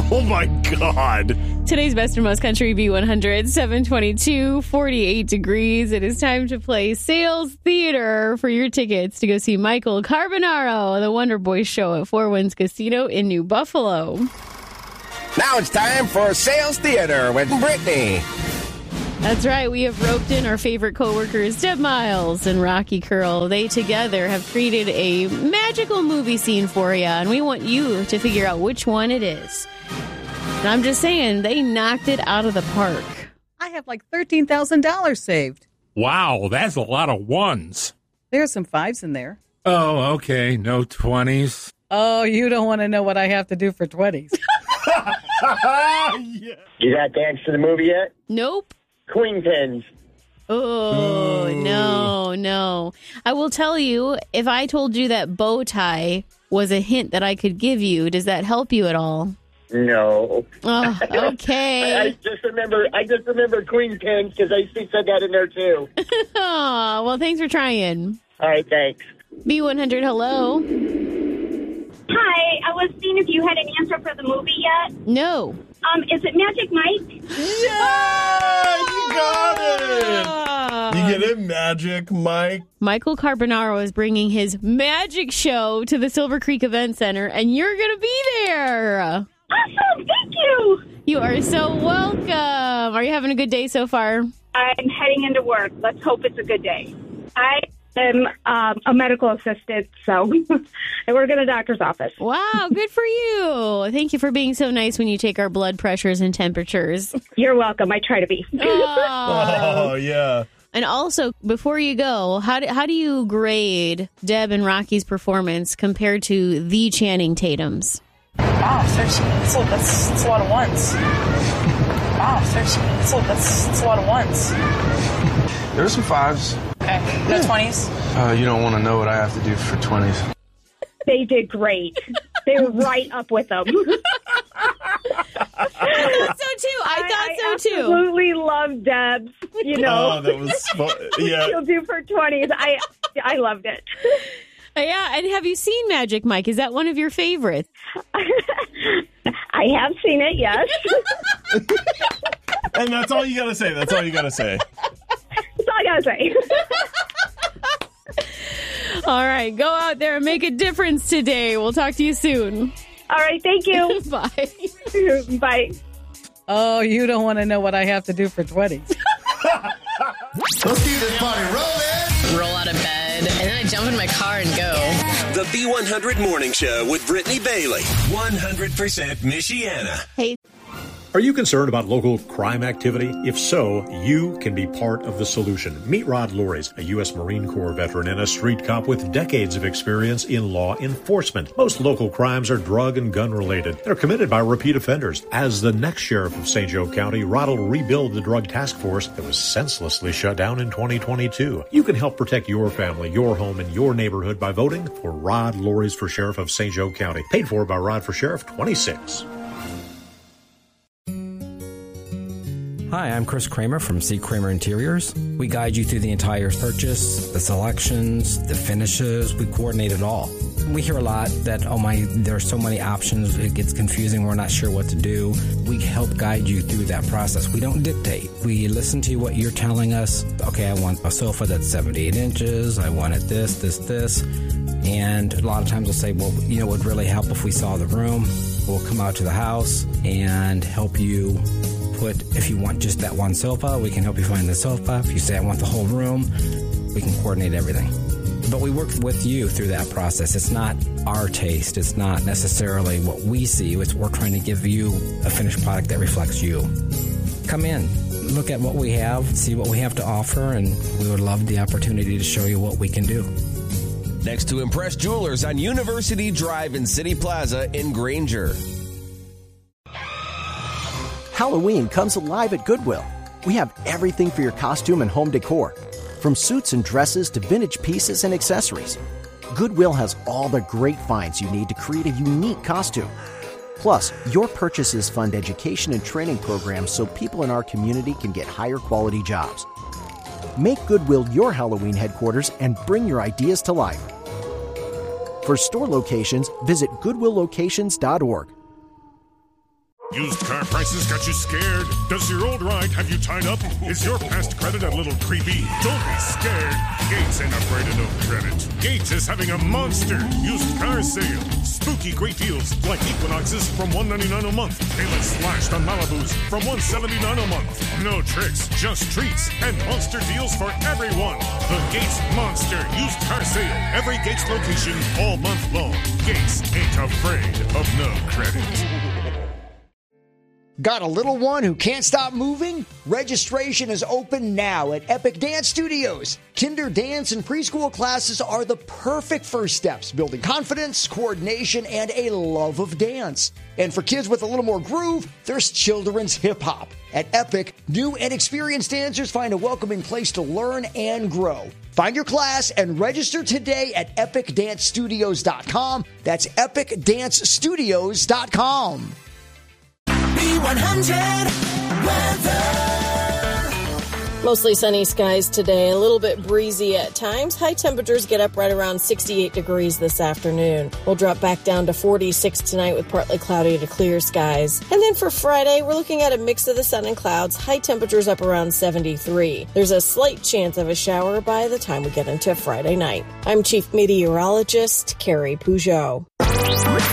Oh, my God. Today's Best and Most Country B100, 722, 48 degrees. It is time to play Sales Theater for your tickets to go see Michael Carbonaro, the Wonder Boy show at Four Winds Casino in New Buffalo. Now it's time for Sales Theater with Brittany. That's right. We have roped in our favorite coworkers, Deb Miles and Rocky Curl. They together have created a magical movie scene for you, and we want you to figure out which one it is. And I'm just saying, they knocked it out of the park. I have like $13,000 saved. Wow, that's a lot of ones. There's some fives in there. Oh, okay. No 20s. Oh, you don't want to know what I have to do for 20s. Yeah. You got danced to the movie yet? Nope. Queen pins. Oh, no. I will tell you, if I told you that bow tie was a hint that I could give you, does that help you at all? No. Oh, okay. I just remember queen pins because I said that in there too. Oh, well, thanks for trying. All right, thanks. B100, hello. Hi, I was seeing if you had an answer for the movie yet. No. Is it Magic Mike? Yeah, you got it. You get it, Magic Mike. Michael Carbonaro is bringing his magic show to the Silver Creek Event Center, and you're going to be there. Awesome, thank you. You are so welcome. Are you having a good day so far? I'm heading into work. Let's hope it's a good day. I am a medical assistant, so I work in a doctor's office. Wow, good for you. Thank you for being so nice when you take our blood pressures and temperatures. You're welcome. I try to be. Oh, yeah. And also, before you go, how do you grade Deb and Rocky's performance compared to the Channing Tatums? Wow, 13. That's a lot of ones. Wow, 13. That's a lot of ones. There's some fives. Okay. No 20s? You don't want to know what I have to do for 20s. They did great. They were right up with them. I thought so too. I absolutely love Deb's. You know, Oh, that was fun. Yeah. she'll do for 20s. I loved it. Yeah, and have you seen Magic Mike? Is that one of your favorites? I have seen it, yes. And that's all you got to say. That's all you got to say. That's all I gotta say. All right, go out there and make a difference today. We'll talk to you soon. All right, thank you. Bye. Bye. Oh, you don't want to know what I have to do for 20s. Let's keep this party rolling. Roll out of bed, and then I jump in my car and go. The B100 Morning Show with Brittany Bailey. 100% Michiana. Hey. Are you concerned about local crime activity? If so, you can be part of the solution. Meet Rod Loris, a U.S. Marine Corps veteran and a street cop with decades of experience in law enforcement. Most local crimes are drug and gun related. They're committed by repeat offenders. As the next sheriff of St. Joe County, Rod will rebuild the drug task force that was senselessly shut down in 2022. You can help protect your family, your home, and your neighborhood by voting for Rod Loris for Sheriff of St. Joe County. Paid for by Rod for Sheriff 26. Hi, I'm Chris Kramer from C. Kramer Interiors. We guide you through the entire purchase, the selections, the finishes. We coordinate it all. We hear a lot that, there are so many options, it gets confusing, we're not sure what to do. We help guide you through that process. We don't dictate. We listen to what you're telling us. Okay, I want a sofa that's 78 inches. I want it this. And a lot of times we'll say, well, it would really help if we saw the room. We'll come out to the house and help you if you want just that one sofa, we can help you find the sofa. If you say I want the whole room, we can coordinate everything. But we work with you through that process. It's not our taste. It's not necessarily what we see. We're trying to give you a finished product that reflects you. Come in, look at what we have, see what we have to offer, and we would love the opportunity to show you what we can do. Next to Impress Jewelers on University Drive in City Plaza in Granger. Halloween comes alive at Goodwill. We have everything for your costume and home decor, from suits and dresses to vintage pieces and accessories. Goodwill has all the great finds you need to create a unique costume. Plus, your purchases fund education and training programs so people in our community can get higher quality jobs. Make Goodwill your Halloween headquarters and bring your ideas to life. For store locations, visit goodwilllocations.org. Used car prices got you scared? Does your old ride have you tied up? Is your past credit a little creepy? Don't be scared. Gates ain't afraid of no credit. Gates is having a monster used car sale. Spooky great deals like Equinoxes from $199 a month. Payless slashed on Malibus from $179 a month. No tricks, just treats and monster deals for everyone. The Gates Monster used car sale. Every Gates location all month long. Gates ain't afraid of no credit. Got a little one who can't stop moving? Registration is open now at Epic Dance Studios. Kinder dance and preschool classes are the perfect first steps, building confidence, coordination, and a love of dance. And for kids with a little more groove, there's children's hip hop. At Epic, new and experienced dancers find a welcoming place to learn and grow. Find your class and register today at epicdancestudios.com. That's epicdancestudios.com. B100 weather. Mostly sunny skies today, a little bit breezy at times. High temperatures get up right around 68 degrees this afternoon. We'll drop back down to 46 tonight with partly cloudy to clear skies. And then for Friday, we're looking at a mix of the sun and clouds. High temperatures up around 73. There's a slight chance of a shower by the time we get into Friday night. I'm Chief Meteorologist Carrie Peugeot.